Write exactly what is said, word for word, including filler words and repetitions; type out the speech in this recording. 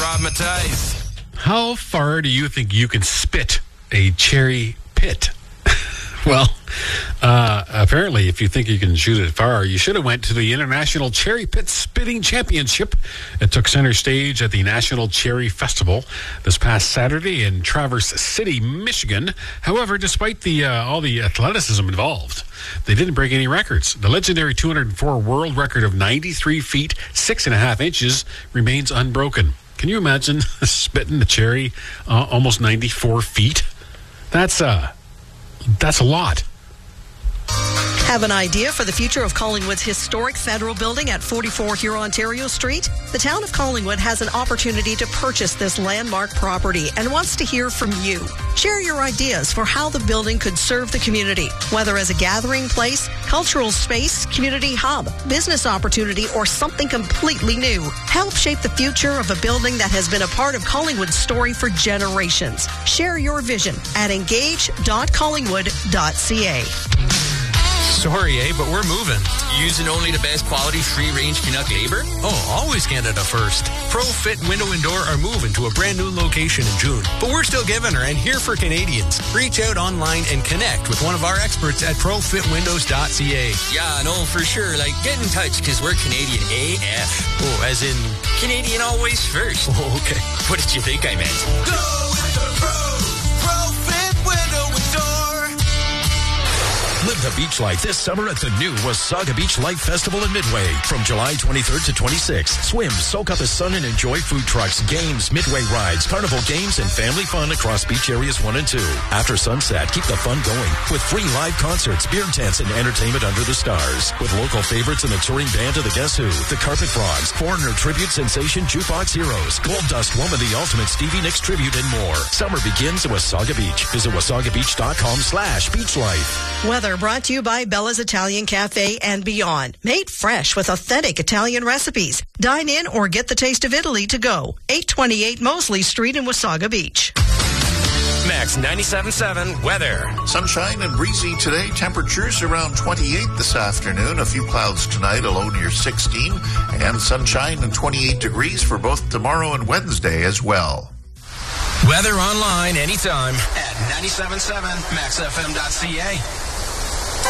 Rob Matthijs. How far do you think you can spit a cherry pit? Well, uh, apparently, if you think you can shoot it far, you should have went to the International Cherry Pit Spitting Championship. It took center stage at the National Cherry Festival this past Saturday in Traverse City, Michigan. However, despite the uh, all the athleticism involved, they didn't break any records. The legendary two hundred four world record of ninety-three feet, six and a half inches remains unbroken. Can you imagine spitting a cherry uh, almost ninety-four feet? That's uh, that's a lot. Have an idea for the future of Collingwood's historic federal building at forty-four Huron Ontario Street? The town of Collingwood has an opportunity to purchase this landmark property and wants to hear from you. Share your ideas for how the building could serve the community, whether as a gathering place, cultural space, community hub, business opportunity, or something completely new. Help shape the future of a building that has been a part of Collingwood's story for generations. Share your vision at engage dot collingwood dot c a. Sorry, eh, but we're moving. Using only the best quality free-range Canuck labor? Oh, always Canada first. ProFit Window and Door are moving to a brand new location in June. But we're still giving her and here for Canadians. Reach out online and connect with one of our experts at pro fit windows dot c a. Yeah, no, for sure. Like, get in touch, because we're Canadian A F. Oh, as in? Canadian always first. Oh, okay. What did you think I meant? Go with the pro. ProFit Window and Door. Live the beach life this summer at the new Wasaga Beach Life Festival in Midway. From July twenty-third to twenty-sixth, swim, soak up the sun, and enjoy food trucks, games, Midway rides, carnival games, and family fun across beach areas one and two. After sunset, keep the fun going with free live concerts, beer tents, and entertainment under the stars. With local favorites in the touring band of the Guess Who, the Carpet Frogs, Foreigner tribute sensation Jukebox Heroes, Gold Dust Woman, the Ultimate Stevie Nicks tribute, and more. Summer begins at Wasaga Beach. Visit wasaga beach dot com slash beach life. Weather brought to you by Bella's Italian Cafe and Beyond. Made fresh with authentic Italian recipes. Dine in or get the taste of Italy to go. eight twenty-eight Mosley Street in Wasaga Beach. Max ninety-seven point seven weather. Sunshine and breezy today. Temperatures around twenty-eight this afternoon. A few clouds tonight, a low near sixteen. And sunshine and twenty-eight degrees for both tomorrow and Wednesday as well. Weather online anytime at ninety-seven point seven max f m dot c a.